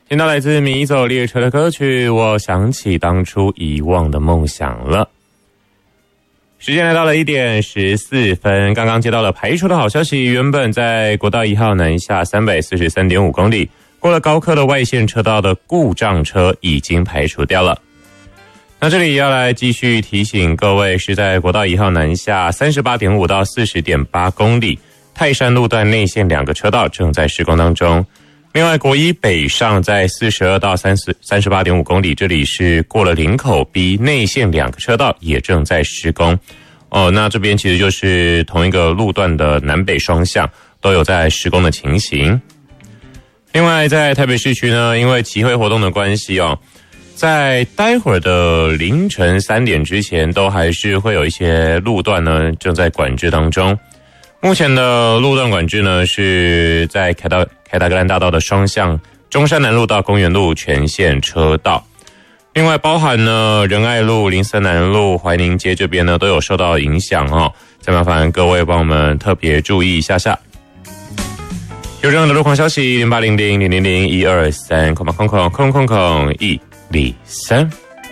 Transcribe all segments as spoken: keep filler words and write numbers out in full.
听到来自迷走列车的歌曲，我想起当初遗忘的梦想了。时间来到了一点十四分，刚刚接到了排除的好消息，原本在国道一号南下三百四十三点五公里，过了高科的外线车道的故障车已经排除掉了。那这里要来继续提醒各位，是在国道一号南下 三十八点五 到 四十点八公里，泰山路段内线两个车道正在施工当中。另外，国一北上在四十二到三十八点五公里，这里是过了林口 B 内线两个车道也正在施工。哦，那这边其实就是同一个路段的南北双向都有在施工的情形。另外，在台北市区呢，因为集会活动的关系哦，在待会儿的凌晨三点之前，都还是会有一些路段呢正在管制当中。目前的路段管制呢，是在凯道凯达格兰大道的双向中山南路到公园路全线车道。另外包含呢仁爱路、林森南路、怀宁街这边呢都有受到影响哦，再麻烦各位帮我们特别注意一下下。有任何的路况消息，零八零零零零零一二三空空空空空空一零三。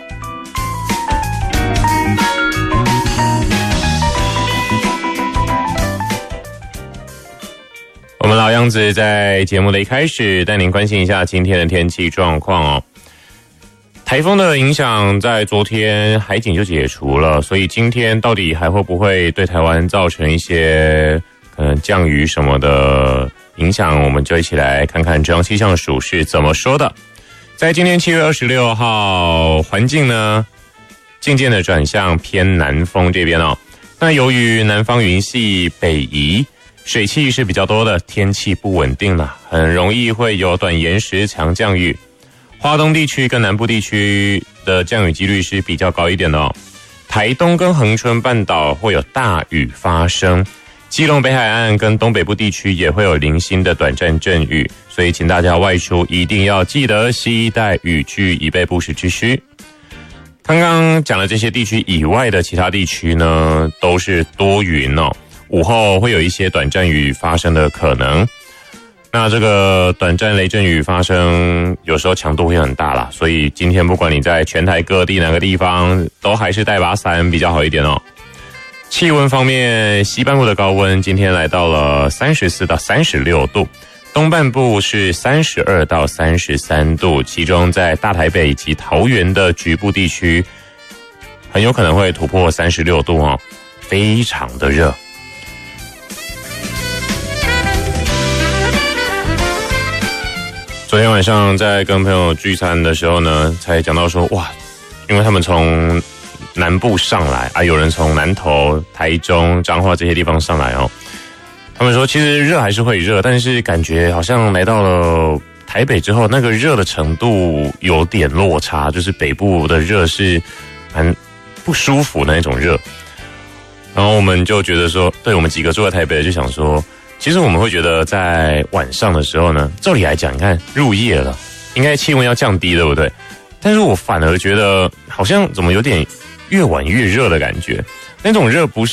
我们老样子在节目的一开始带您关心一下今天的天气状况哦。台风的影响在昨天海警就解除了，所以今天到底还会不会对台湾造成一些可能降雨什么的影响，我们就一起来看看中央气象署是怎么说的。在今天七月二十六号，环境呢渐渐的转向偏南风这边哦。那由于南方云系北移，水汽是比较多的，天气不稳定了，很容易会有短延时强降雨。花东地区跟南部地区的降雨几率是比较高一点的哦。台东跟恒春半岛会有大雨发生，基隆北海岸跟东北部地区也会有零星的短暂阵雨，所以请大家外出一定要记得携带雨具，以备不时之需。刚刚讲的这些地区以外的其他地区呢，都是多云哦，午后会有一些短暂雨发生的可能。那这个短暂雷阵雨发生，有时候强度会很大啦，所以今天不管你在全台各地哪个地方，都还是带把伞比较好一点哦。气温方面，西半部的高温今天来到了三十四到三十六度，东半部是三十二到三十三度，其中在大台北以及桃园的局部地区，很有可能会突破三十六度哦，非常的热。昨天晚上在跟朋友聚餐的时候呢，才讲到说，哇，因为他们从南部上来啊，有人从南投、台中、彰化这些地方上来哦，他们说其实热还是会热，但是感觉好像来到了台北之后，那个热的程度有点落差，就是北部的热是蛮不舒服的那种热。然后我们就觉得说，对我们几个住在台北的就想说，其实我们会觉得在晚上的时候呢，照理来讲，你看入夜了，应该气温要降低，对不对？但是我反而觉得好像怎么有点越晚越热的感觉，那种热不是